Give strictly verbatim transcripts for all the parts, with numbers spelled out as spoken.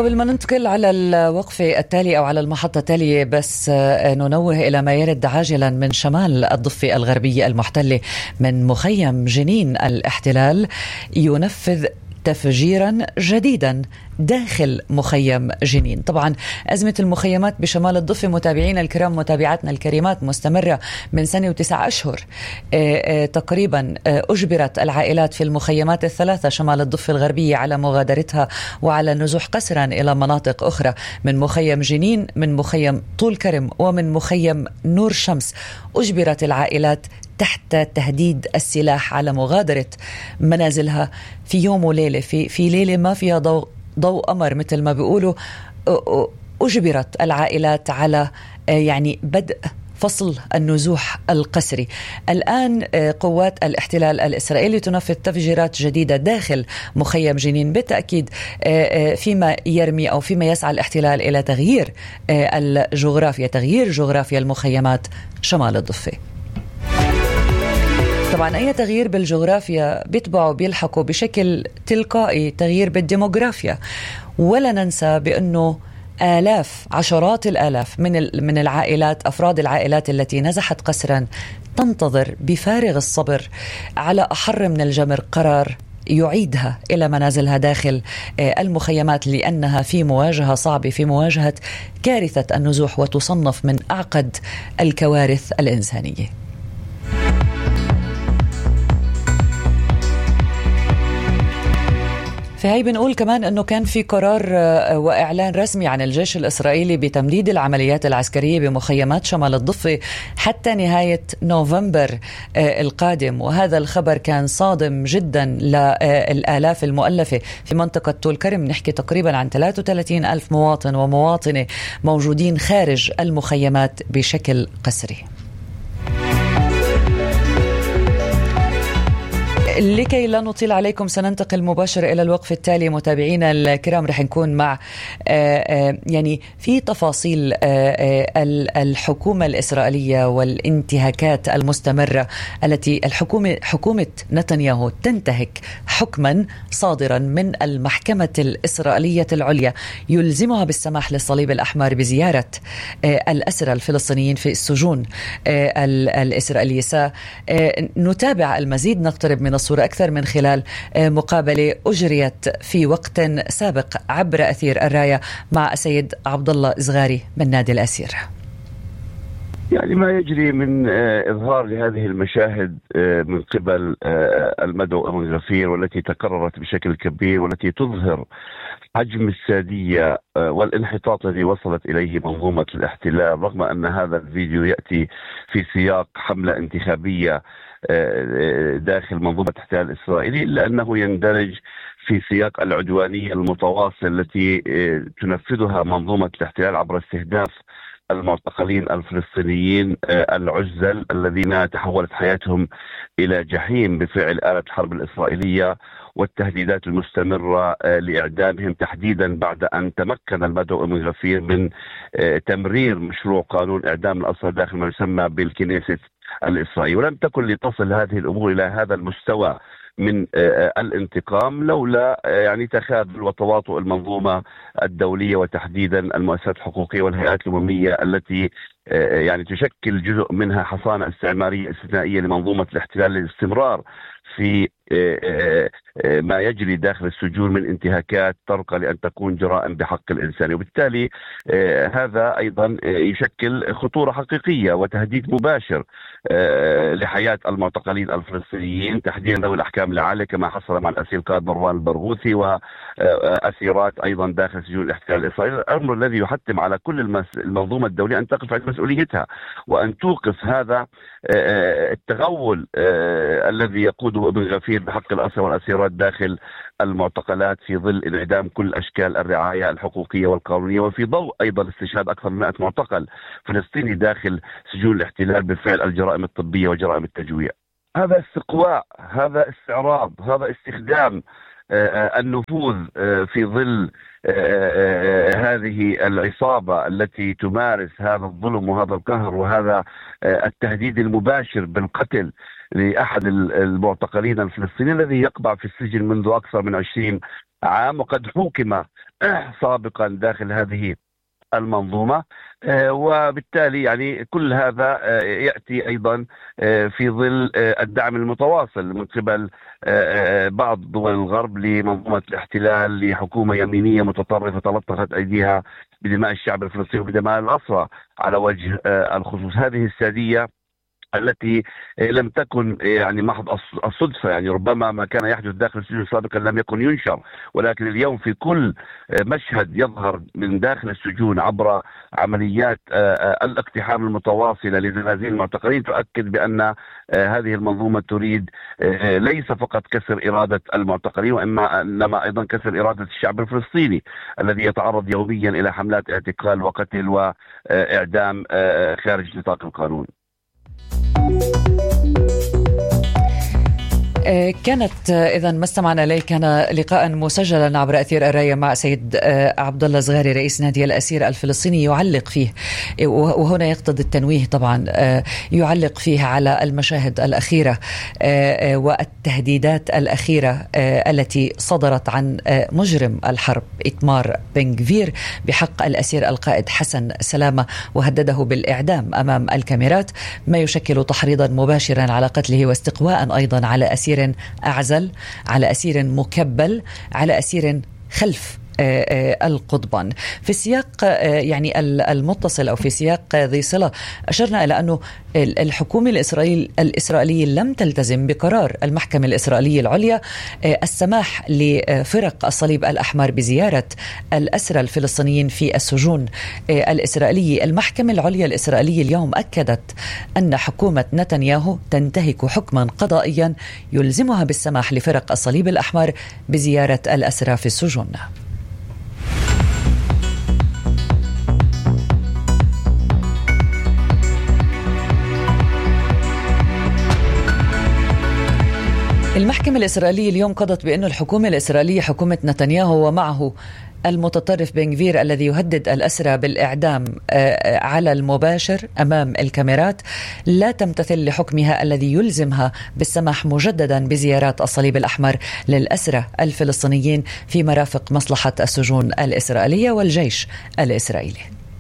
قبل ما ننتقل على الوقفة التالية أو على المحطة التالية بس ننوه إلى ما يرد عاجلا من شمال الضفة الغربية المحتلة من مخيم جنين. الاحتلال ينفذ تفجيرا جديدا داخل مخيم جنين. طبعا أزمة المخيمات بشمال الضفة متابعينا الكرام متابعاتنا الكريمات مستمرة من سنة وتسع أشهر تقريبا. أجبرت العائلات في المخيمات الثلاثة شمال الضفة الغربية على مغادرتها وعلى النزوح قسرا إلى مناطق أخرى من مخيم جنين، من مخيم طول كرم، ومن مخيم نور شمس. أجبرت العائلات تحت تهديد السلاح على مغادرة منازلها في يوم وليلة، في في ليلة ما فيها ضوء ضوء قمر مثل ما بيقولوا. أجبرت العائلات على يعني بدء فصل النزوح القسري. الآن قوات الاحتلال الإسرائيلي تنفذ تفجيرات جديدة داخل مخيم جنين، بالتأكيد فيما يرمي أو فيما يسعى الاحتلال إلى تغيير الجغرافيا، تغيير جغرافيا المخيمات شمال الضفة. طبعا أي تغيير بالجغرافيا بيتبعوا بيلحقوا بشكل تلقائي تغيير بالديموغرافيا. ولا ننسى بأنه آلاف عشرات الآلاف من من العائلات، أفراد العائلات التي نزحت قسرا تنتظر بفارغ الصبر على أحر من الجمر قرار يعيدها إلى منازلها داخل المخيمات، لأنها في مواجهة صعبة، في مواجهة كارثة النزوح وتصنف من أعقد الكوارث الإنسانية. فهي بنقول كمان أنه كان في قرار وإعلان رسمي عن الجيش الإسرائيلي بتمديد العمليات العسكرية بمخيمات شمال الضفة حتى نهاية نوفمبر القادم. وهذا الخبر كان صادم جدا للآلاف المؤلفة في منطقة طول كرم. نحكي تقريبا عن ثلاثة وثلاثين ألف مواطن ومواطنة موجودين خارج المخيمات بشكل قسري. لكي لا نطيل عليكم سننتقل مباشرة إلى الوقف التالي. متابعينا الكرام رح نكون مع يعني في تفاصيل الحكومة الإسرائيلية والانتهاكات المستمرة التي الحكومة حكومة نتنياهو تنتهك حكما صادرا من المحكمة الإسرائيلية العليا يلزمها بالسماح للصليب الأحمر بزيارة الأسرى الفلسطينيين في السجون الإسرائيلية. سنتابع المزيد، نقترب من الصورة أكثر من خلال مقابلة أجريت في وقت سابق عبر أثير الراية مع السيد عبد الله زغاري من نادي الأسير. يعني ما يجري من إظهار لهذه المشاهد من قبل المدعو أمن غفير، والتي تكررت بشكل كبير، والتي تظهر حجم السادية والانحطاط الذي وصلت إليه منظومة الاحتلال، رغم أن هذا الفيديو يأتي في سياق حملة انتخابية داخل منظومة الاحتلال الإسرائيلي، إلا أنه يندرج في سياق العدوانية المتواصل التي تنفذها منظومة الاحتلال عبر استهداف المعتقلين الفلسطينيين العزل الذين تحولت حياتهم إلى جحيم بفعل آلة الحرب الإسرائيلية، والتهديدات المستمرة لإعدامهم، تحديدا بعد أن تمكن المدعو أمن غفير من تمرير مشروع قانون إعدام الأسرى داخل ما يسمى بالكنيست الإسرائيلي. ولم تكن لتصل هذه الأمور إلى هذا المستوى من الانتقام لولا يعني تخاذل وتواطؤ المنظومة الدولية، وتحديدا المؤسسات الحقوقية والهيئات الأممية التي يعني تشكل جزء منها حصانة استعمارية استثنائية لمنظومة الاحتلال للاستمرار في ما يجري داخل السجون من انتهاكات ترقى لأن تكون جرائم بحق الإنسان. وبالتالي هذا أيضا يشكل خطورة حقيقية وتهديد مباشر لحياة المعتقلين الفلسطينيين، تحديدا ذوي الأحكام العالية كما حصل مع الأسير القائد مروان البرغوثي وأسيرات أيضا داخل سجون الاحتلال الإسرائيلي. الأمر الذي يحتم على كل المنظومة الدولية أن تقف على مسؤوليتها وأن توقف هذا التغول الذي يقوده ابن غفير بحق الأسرى والأسيرات داخل المعتقلات في ظل انعدام كل أشكال الرعاية الحقوقية والقانونية، وفي ضوء أيضا استشهاد أكثر من مئة معتقل فلسطيني داخل سجون الاحتلال بفعل الجرائم الطبية وجرائم التجويع. هذا استقواء، هذا استعراض، هذا استخدام النفوذ في ظل هذه العصابة التي تمارس هذا الظلم وهذا القهر وهذا التهديد المباشر بالقتل لأحد المعتقلين الفلسطينيين الذي يقبع في السجن منذ أكثر من عشرين عام، وقد حوكم سابقا داخل هذه المنظومة. وبالتالي يعني كل هذا يأتي أيضا في ظل الدعم المتواصل من قبل بعض دول الغرب لمنظومة الاحتلال، لحكومة يمينية متطرفة تلطخت أيديها بدماء الشعب الفلسطيني وبدماء الأسرى على وجه الخصوص. هذه السادية التي لم تكن يعني محض الصدفة، يعني ربما ما كان يحدث داخل السجون سابقا لم يكن ينشر، ولكن اليوم في كل مشهد يظهر من داخل السجون عبر عمليات الاقتحام المتواصلة لزنازين المعتقلين تؤكد بأن هذه المنظومة تريد ليس فقط كسر إرادة المعتقلين، وإما إنما أيضا كسر إرادة الشعب الفلسطيني الذي يتعرض يوميا إلى حملات اعتقال وقتل وإعدام خارج نطاق القانون. كانت إذا ما استمعنا إليه كان لقاء مسجلا عبر أثير الراية مع سيد عبد الله زغاري رئيس نادي الأسير الفلسطيني، يعلق فيه، وهنا يقتضي التنويه طبعا، يعلق فيه على المشاهد الأخيرة والتهديدات الأخيرة التي صدرت عن مجرم الحرب إتمار بن غفير بحق الأسير القائد حسن سلامة، وهدده بالإعدام أمام الكاميرات، ما يشكل تحريضا مباشرا على قتله واستقواء أيضا على أسير أعزل، على أسير مكبل، على أسير خلف القضبان. في السياق يعني المتصل أو في سياق ذي صلة أشرنا إلى أنه الحكومة الإسرائيل الإسرائيلية لم تلتزم بقرار المحكمة الإسرائيلية العليا السماح لفرق الصليب الأحمر بزيارة الأسرى الفلسطينيين في السجون الإسرائيلية. المحكمة العليا الإسرائيلية اليوم أكدت أن حكومة نتنياهو تنتهك حكما قضائيا يلزمها بالسماح لفرق الصليب الأحمر بزيارة الأسرى في السجون. المحكمة الإسرائيلية اليوم قضت بأن الحكومة الإسرائيلية حكومة نتنياهو ومعه المتطرف بن غفير الذي يهدد الأسرى بالإعدام على المباشر أمام الكاميرات لا تمتثل لحكمها الذي يلزمها بالسماح مجددا بزيارات الصليب الأحمر للأسرى الفلسطينيين في مرافق مصلحة السجون الإسرائيلية والجيش الإسرائيلي.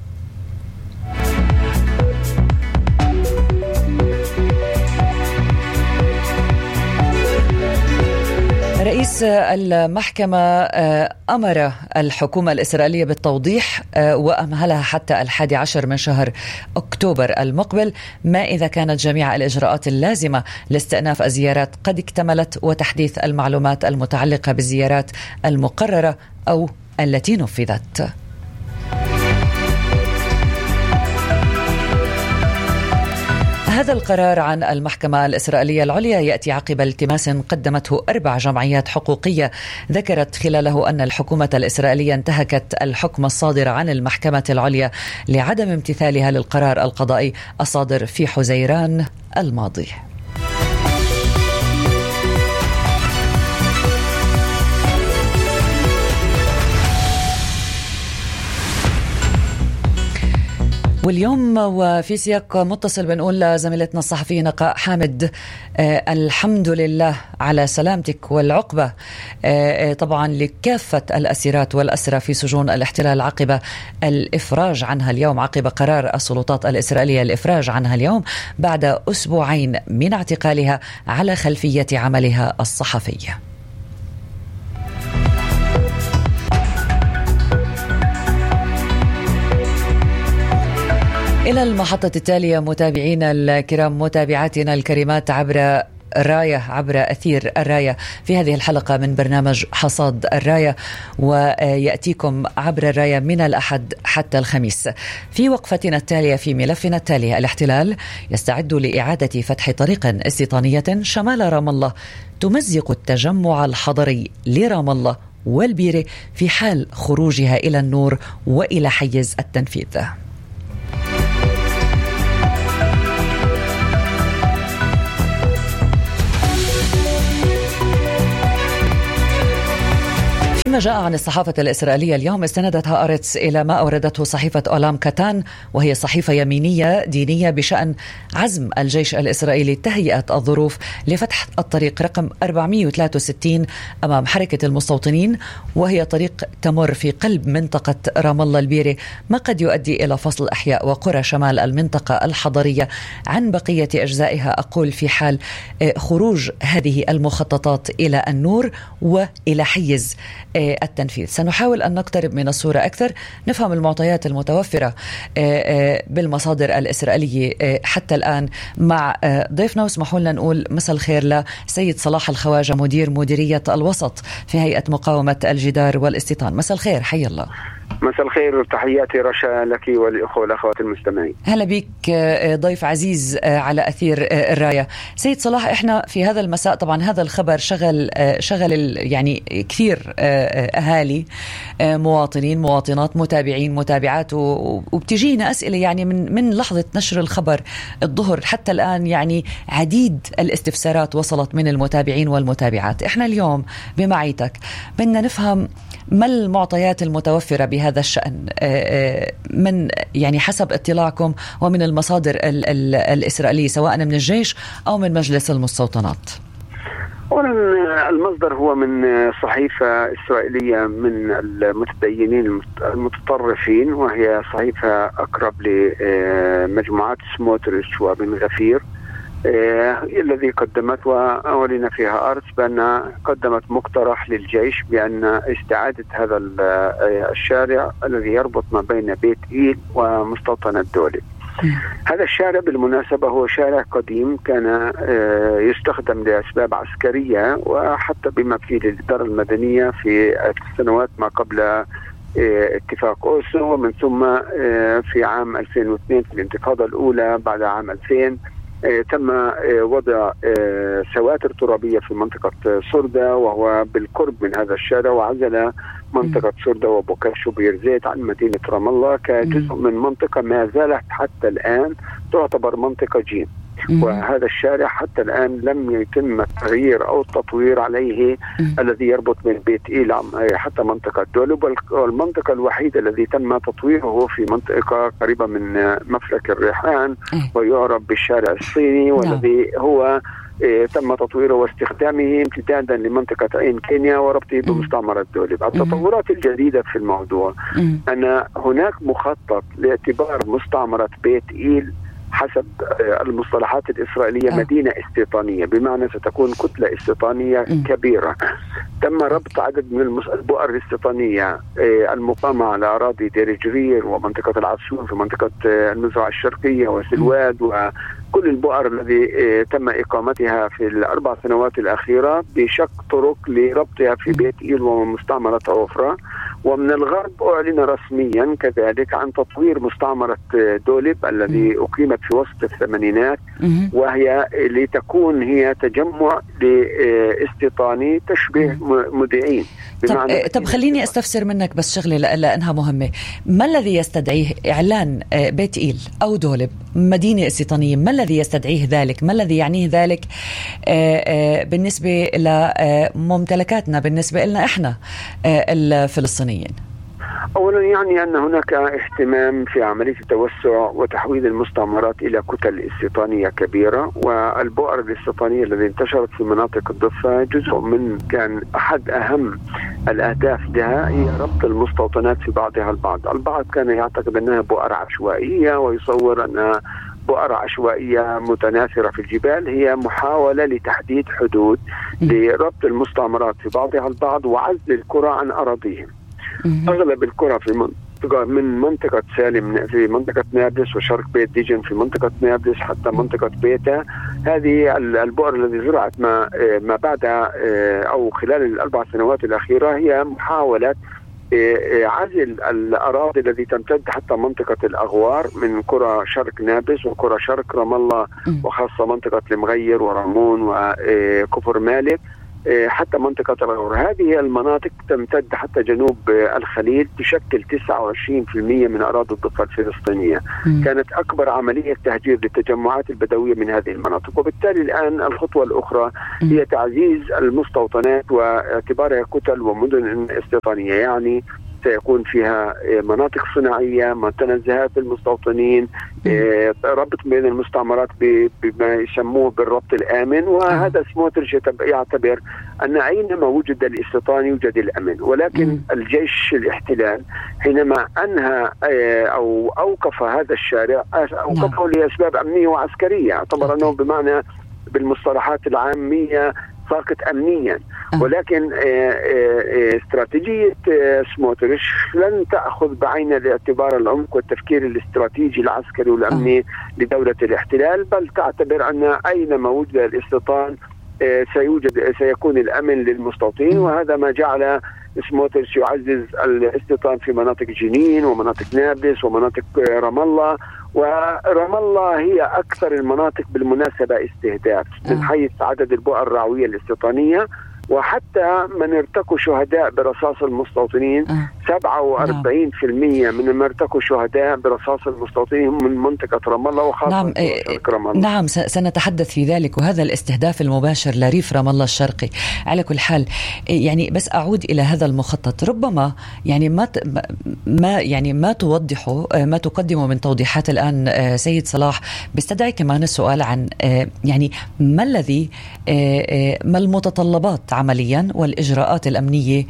رئيس المحكمة أمر الحكومة الإسرائيلية بالتوضيح وأمهلها حتى الحادي عشر من شهر أكتوبر المقبل ما إذا كانت جميع الإجراءات اللازمة لاستئناف الزيارات قد اكتملت، وتحديث المعلومات المتعلقة بالزيارات المقررة أو التي نفذت. هذا القرار عن المحكمة الإسرائيلية العليا يأتي عقب التماس قدمته أربع جمعيات حقوقية ذكرت خلاله أن الحكومة الإسرائيلية انتهكت الحكم الصادر عن المحكمة العليا لعدم امتثالها للقرار القضائي الصادر في حزيران الماضي. واليوم وفي سياق متصل بنقول لزميلتنا الصحفية نقاء حامد آه الحمد لله على سلامتك والعقبة آه طبعا لكافة الأسيرات والأسرى في سجون الاحتلال عقب الإفراج عنها اليوم، عقب قرار السلطات الإسرائيلية الإفراج عنها اليوم بعد أسبوعين من اعتقالها على خلفية عملها الصحفي. إلى المحطة التالية متابعينا الكرام، متابعاتنا الكريمات عبر الراية، عبر أثير الراية في هذه الحلقة من برنامج حصاد الراية، ويأتيكم عبر الراية من الأحد حتى الخميس. في وقفتنا التالية في ملفنا التالي، الاحتلال يستعد لإعادة فتح طريق استيطانية شمال رام الله تمزق التجمع الحضري لرام الله والبيرة في حال خروجها إلى النور وإلى حيز التنفيذ. ما جاء عن الصحافة الإسرائيلية اليوم استندت هآرتس إلى ما أوردته صحيفة أولام كاتان، وهي صحيفة يمينية دينية بشأن عزم الجيش الإسرائيلي تهيئة الظروف لفتح الطريق رقم أربعمئة وثلاثة وستين أمام حركة المستوطنين، وهي طريق تمر في قلب منطقة رام الله البيري، ما قد يؤدي إلى فصل أحياء وقرى شمال المنطقة الحضرية عن بقية أجزائها، أقول في حال خروج هذه المخططات إلى النور وإلى حيز التنفيذ. سنحاول أن نقترب من الصورة أكثر، نفهم المعطيات المتوفرة بالمصادر الإسرائيلية حتى الآن مع ضيفنا، واسمحوا لنا نقول مساء الخير لسيد صلاح الخواجة مدير مديرية الوسط في هيئة مقاومة الجدار والاستيطان. مساء الخير، حي الله. مساء الخير وتحياتي رشا لك والإخوة والأخوات المستمعين. هلا بك ضيف عزيز على أثير الراية. سيد صلاح، إحنا في هذا المساء طبعا هذا الخبر شغل شغل يعني كثير أهالي، مواطنين مواطنات متابعين متابعات، وبتجينا أسئلة يعني من من لحظة نشر الخبر الظهر حتى الآن، يعني عديد الاستفسارات وصلت من المتابعين والمتابعات. إحنا اليوم بمعيتك بدنا نفهم ما المعطيات المتوفرة بهذا الشأن من يعني حسب اطلاعكم ومن المصادر ال ال الإسرائيلية سواء من الجيش أو من مجلس المستوطنات. أولا المصدر هو من صحيفة إسرائيلية من المتدينين المتطرفين، وهي صحيفة أقرب لمجموعات سموتريتش وبن غفير، آه الذي قدمت وأولنا فيها أرس بأن قدمت مقترح للجيش بأن استعادة هذا الشارع الذي يربط ما بين بيت إيل ومستوطنة الدولي. هذا الشارع بالمناسبة هو شارع قديم، كان آه يستخدم لأسباب عسكرية وحتى بما فيه للإدارة المدنية في السنوات ما قبل آه اتفاق أوسلو، ومن ثم آه في عام ألفين واثنين في الانتفاضة الأولى بعد عام ألفين تم وضع سواتر ترابية في منطقة سردة وهو بالقرب من هذا الشارع، وعزل منطقة سردة وبوكاش وبير زيت عن مدينة رام الله كجزء من منطقة ما زالت حتى الآن تعتبر منطقة جيم. وهذا الشارع حتى الآن لم يتم التغيير أو التطوير عليه الذي يربط من بيت إيل حتى منطقة دولب، والمنطقة الوحيدة الذي تم تطويره في منطقة قريبة من مفلك الريحان ويعرف بالشارع الصيني، والذي هو تم تطويره واستخدامه امتدادا لمنطقة عين كينيا وربطه بمستعمرة دولب. التطورات الجديدة في الموضوع أن هناك مخطط لاعتبار مستعمرة بيت إيل حسب المصطلحات الإسرائيلية مدينة استيطانية، بمعنى ستكون كتلة استيطانية كبيرة. تم ربط عدد من البؤر الاستيطانية المقامة على أراضي دير جرير ومنطقة العسون في منطقة المزرعة الشرقية وسلواد، وكل البؤر الذي تم إقامتها في الأربع سنوات الأخيرة بشق طرق لربطها في بيت إيل ومستعمرة عفرة. ومن الغرب أعلن رسميا كذلك عن تطوير مستعمرة دولب الذي أقيمت في وسط الثمانينات، وهي لتكون هي تجمع لاستيطاني تشبه مذيعين. طب, طب خليني أستفسر منك بس شغلة لأنها مهمة. ما الذي يستدعيه إعلان بيت إيل أو دولب مدينة استيطانية؟ ما الذي يستدعيه ذلك؟ ما الذي يعنيه ذلك بالنسبة لممتلكاتنا، بالنسبة لنا إحنا الفلسطينيين؟ أولا يعني أن هناك اهتمام في عملية التوسع وتحويل المستعمرات إلى كتل استيطانية كبيرة، والبؤر الاستيطانية التي انتشرت في مناطق الضفة جزء من كان أحد أهم الأهداف لها هي ربط المستوطنات في بعضها البعض. البعض كان يعتقد أنها بؤر عشوائية ويصور أنها بؤر عشوائية متناثرة في الجبال، هي محاولة لتحديد حدود لربط المستعمرات في بعضها البعض وعزل القرى عن أراضيهم. أغلب القرى في منطقة من منطقة سالم في منطقة نابلس وشرق بيت ديجن في منطقة نابلس حتى منطقة بيتا، هذه البؤر الذي زرعت ما ما بعد أو خلال الأربع سنوات الأخيرة هي محاولة عزل الأراضي التي تمتد حتى منطقة الأغوار من قرى شرق نابلس وقرى شرق رام الله، وخاصة منطقة المغير ورامون وكفر مالك، حتى منطقة الغور. هذه المناطق تمتد حتى جنوب الخليل، تشكل تسعة وعشرين بالمئة من أراضي الضفة الفلسطينية. م. كانت أكبر عملية تهجير للتجمعات البدوية من هذه المناطق، وبالتالي الآن الخطوة الأخرى م. هي تعزيز المستوطنات واعتبارها كتل ومدن استيطانية، يعني سيكون فيها مناطق صناعية، متنزهات المستوطنين، ربط بين المستعمرات بما يسموه بالربط الآمن. وهذا سموتريتش يعتبر أن أينما وجد الاستيطان يوجد الأمن، ولكن الجيش الاحتلال حينما أنهى أو أوقف هذا الشارع أوقفه لأسباب أمنية وعسكرية، اعتبر أنه بمعنى بالمصطلحات العامية ساقط أمنيا. ولكن استراتيجية سموتريتش لن تأخذ بعين الاعتبار العمق والتفكير الاستراتيجي العسكري والأمني لدولة الاحتلال، بل تعتبر أن أينما وجد الاستيطان سيوجد سيكون الأمن للمستوطنين. وهذا ما جعل سموتريتش يعزز الاستيطان في مناطق جنين ومناطق نابلس ومناطق رام الله. ورام الله هي أكثر المناطق بالمناسبة استهداف من حيث عدد البؤر الرعوية الاستيطانية، وحتى من ارتكوا شهداء برصاص المستوطنين سبعة وأربعين بالمئة من من ارتكوا شهداء برصاص المستوطنين هم من منطقة رام الله وخاصة نعم رام الله. نعم سنتحدث في ذلك، وهذا الاستهداف المباشر لريف رام الله الشرقي. على كل حال يعني بس أعود إلى هذا المخطط، ربما يعني ما ما يعني ما توضحه ما تقدمه من توضيحات الآن سيد صلاح بيستدعي كمان السؤال عن يعني ما الذي ما المتطلبات عمليا والإجراءات الأمنية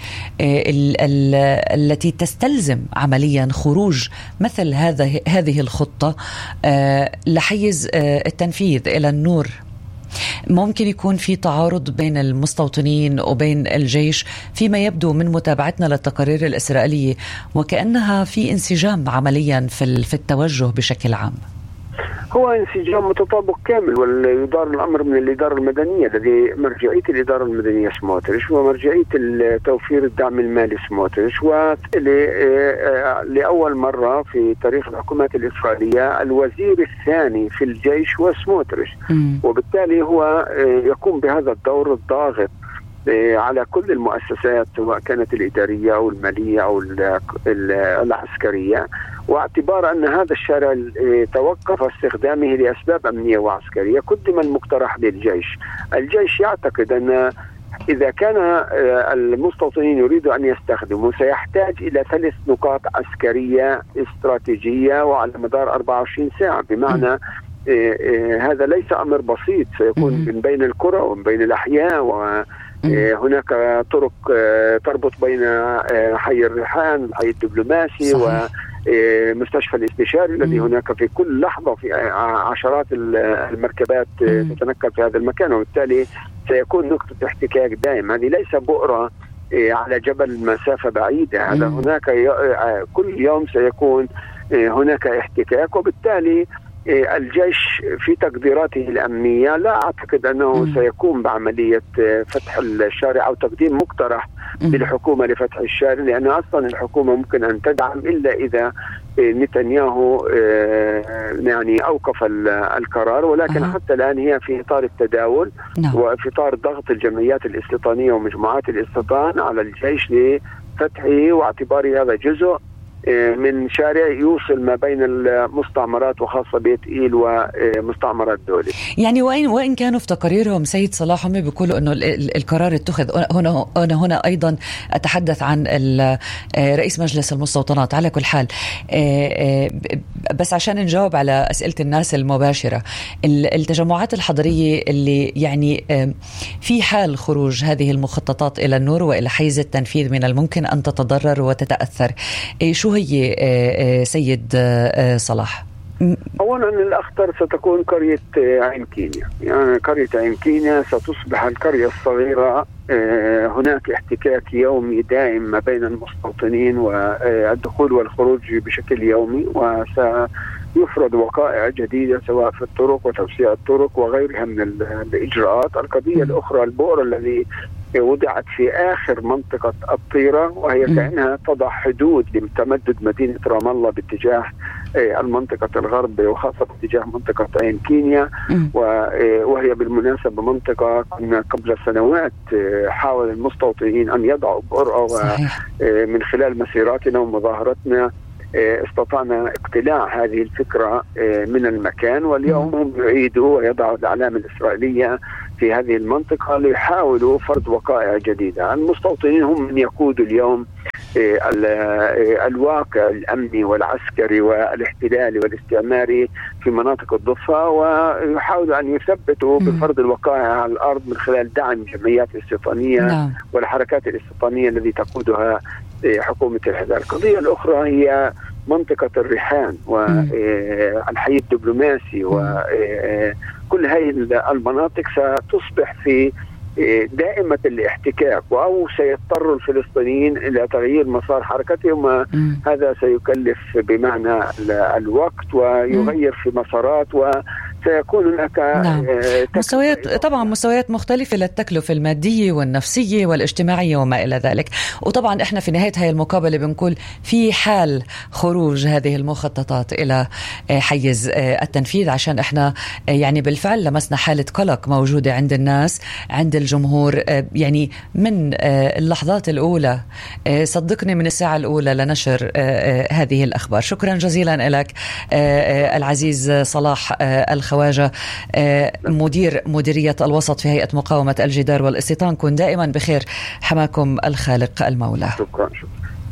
التي تستلزم عمليا خروج مثل هذه هذه الخطة لحيز التنفيذ إلى النور. ممكن يكون في تعارض بين المستوطنين وبين الجيش فيما يبدو من متابعتنا للتقارير الإسرائيلية، وكأنها في انسجام عمليا في في التوجه بشكل عام. هو انسجام متطابق كامل، ويدار الأمر من الإدارة المدنية الذي مرجعية الإدارة المدنية سموتريتش ومرجعية توفير الدعم المالي سموتريتش. ولأول مرة في تاريخ الحكومات الإسرائيلية الوزير الثاني في الجيش هو سموتريتش، وبالتالي هو يقوم بهذا الدور الضاغط على كل المؤسسات سواء كانت الإدارية أو المالية أو العسكرية، واعتبار أن هذا الشارع توقف استخدامه لأسباب أمنية وعسكرية قدم المقترح للجيش. الجيش يعتقد أن إذا كان المستوطنين يريدوا أن يستخدموا سيحتاج إلى ثلاث نقاط عسكرية استراتيجية وعلى مدار أربعة وعشرين ساعة، بمعنى هذا ليس أمر بسيط، سيكون من بين القرى ومن بين الأحياء، و هناك طرق تربط بين حي الريحان الحي الدبلوماسي ومستشفى الاستشاري الذي هناك في كل لحظة في عشرات المركبات تتنقل في هذا المكان، وبالتالي سيكون نقطة احتكاك دائم. هذه ليس بؤرة على جبل مسافة بعيدة، هذا هناك كل يوم سيكون هناك احتكاك، وبالتالي الجيش في تقديراته الأمنية لا أعتقد أنه م. سيقوم بعملية فتح الشارع أو تقديم مقترح م. للحكومة لفتح الشارع، لأن أصلا الحكومة ممكن أن تدعم إلا إذا نتنياهو يعني أوقف القرار، ولكن أه. حتى الآن هي في إطار التداول no. وفي إطار ضغط الجمعيات الاستيطانية ومجموعات الاستيطان على الجيش لفتحه، واعتباره هذا جزء من شارع يوصل ما بين المستعمرات وخاصة بيت إيل ومستعمرات دولي. يعني وإن وإن كانوا في تقاريرهم سيد صلاح هم بيقولوا إنه القرار اتخذ هنا هنا هنا أيضا أتحدث عن رئيس مجلس المستوطنات. على كل حال بس عشان نجاوب على أسئلة الناس المباشرة، التجمعات الحضرية اللي يعني في حال خروج هذه المخططات إلى النور وإلى حيز التنفيذ من الممكن أن تتضرر وتتأثر، شو هي سيد صلاح؟ أولا الأخطر ستكون قرية عين كينيا، يعني قرية عين كينيا ستصبح القرية الصغيرة هناك احتكاك يومي دائم ما بين المستوطنين والدخول والخروج بشكل يومي، وسيفرض وقائع جديدة سواء في الطرق وتوسيع الطرق وغيرها من الإجراءات. القضية الأخرى البؤر الذي وضعت في آخر منطقة الطيرة، وهي كأنها تضع حدود لتمدد مدينة رام الله باتجاه المنطقة الغرب وخاصة اتجاه منطقة عين كينيا، وهي بالمناسبة منطقة كنا قبل سنوات حاول المستوطنين أن يضعوا بؤرة، ومن خلال مسيراتنا ومظاهرتنا استطعنا اقتلاع هذه الفكرة من المكان، واليوم هم يعيدوا ويضعوا الأعلام الإسرائيلية في هذه المنطقة ليحاولوا فرض وقائع جديدة. المستوطنين هم من يقودوا اليوم الواقع الأمني والعسكري والاحتلالي والاستعماري في مناطق الضفة، ويحاولوا أن يثبتوا بفرض الوقائع على الأرض من خلال دعم الجمعيات الاستيطانية نعم. والحركات الاستيطانية التي تقودها حكومة الحداد. القضية الأخرى هي منطقة الريحان والحي الدبلوماسي، وكل هذه المناطق ستصبح في دائمة الاحتكاك، أو سيضطر الفلسطينيين إلى تغيير مسار حركتهم، وهذا سيكلف بمعنى الوقت ويغير في مسارات، وسيكون هناك نعم. مستويات طبعا مستويات مختلفة للتكلفة المادية والنفسية والاجتماعية وما إلى ذلك. وطبعا إحنا في نهاية هاي المقابلة بنقول في حال خروج هذه المخططات إلى حيز التنفيذ، عشان إحنا يعني بالفعل لمسنا حالة قلق موجودة عند الناس عند الجمهور، يعني من اللحظات الأولى، صدقني من الساعة الأولى لنشر هذه الأخبار. شكرا جزيلا لك العزيز صلاح الخواجة، مدير مديرية الوسط في هيئة مقاومة الجدار والاستيطان. كن دائما بخير، حماكم الخالق المولى. شكرا شكرا.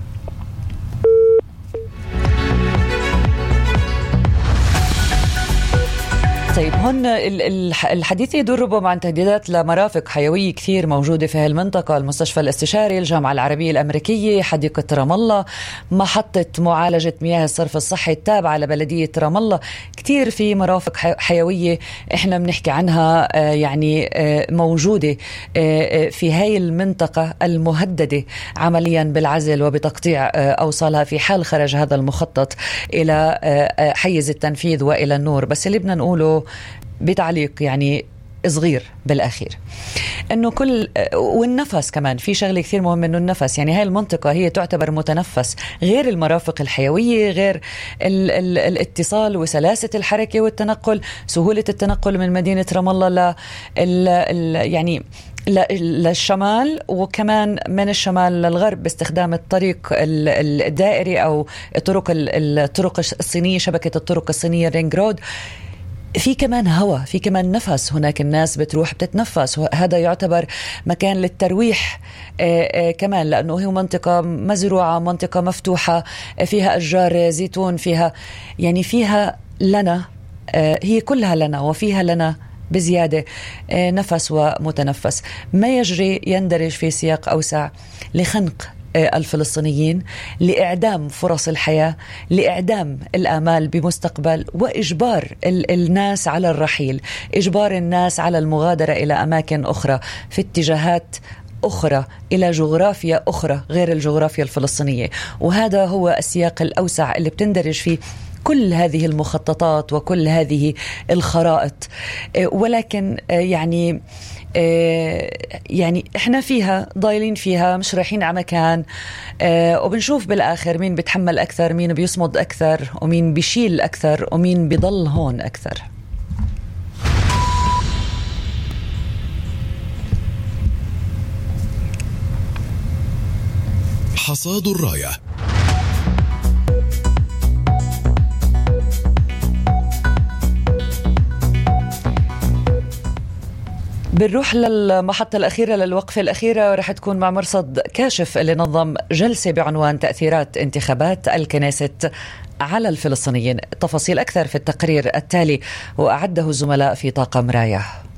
طيب، هون الحديث يدور ربما عن تهديدات لمرافق حيوية كثير موجودة في المنطقة، المستشفى الاستشاري، الجامعة العربية الأمريكية، حديقة رام الله، محطة معالجة مياه الصرف الصحي التابعة لبلدية رام الله. كثير في مرافق حيوية احنا بنحكي عنها يعني موجودة في هاي المنطقة المهددة عمليا بالعزل وبتقطيع أوصالها في حال خرج هذا المخطط إلى حيز التنفيذ وإلى النور. بس اللي بدنا نقوله بتعليق يعني صغير بالأخير أنه كل والنفس كمان في شغلة كثير مهم، أنه النفس يعني هاي المنطقة هي تعتبر متنفس، غير المرافق الحيوية، غير ال ال الاتصال وسلاسة الحركة والتنقل، سهولة التنقل من مدينة رام الله ل ال يعني للشمال، وكمان من الشمال للغرب باستخدام الطريق الدائري أو الطرق الطرق الصينية، شبكة الطرق الصينية رينج رود. في كمان هواء، في كمان نفس، هناك الناس بتروح بتتنفس، وهذا يعتبر مكان للترويح كمان، لأنه هي منطقة مزروعة، منطقة مفتوحة، فيها أشجار زيتون، فيها يعني فيها لنا، هي كلها لنا وفيها لنا بزيادة نفس ومتنفس. ما يجري يندرج في سياق أوسع لخنق الفلسطينيين، لإعدام فرص الحياة، لإعدام الآمال بمستقبل، وإجبار الناس على الرحيل، إجبار الناس على المغادرة إلى أماكن أخرى في اتجاهات أخرى، إلى جغرافيا أخرى غير الجغرافيا الفلسطينية. وهذا هو السياق الأوسع اللي بتندرج فيه كل هذه المخططات وكل هذه الخرائط. ولكن يعني يعني احنا فيها ضايلين فيها، مش رايحين على مكان، وبنشوف بالآخر مين بيتحمل أكثر، مين بيصمد أكثر، ومين بيشيل أكثر، ومين بيضل هون أكثر. حصاد الراية. بنروح للمحطة الأخيرة، للوقفة الأخيرة، ورح تكون مع مرصد كاشف اللي نظم جلسة بعنوان تأثيرات انتخابات الكنيست على الفلسطينيين. تفاصيل أكثر في التقرير التالي، وأعده الزملاء في طاقم راية.